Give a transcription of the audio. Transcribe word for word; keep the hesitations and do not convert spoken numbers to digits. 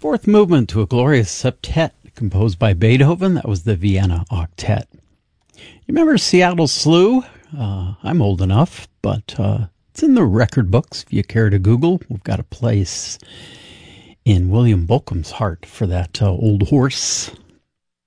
Fourth movement to a glorious septet composed by Beethoven. That was the Vienna Octet. You remember Seattle Slew? Uh, I'm old enough, but uh, it's in the record books if you care to Google. We've got a place in William Bolcom's heart for that uh, old horse.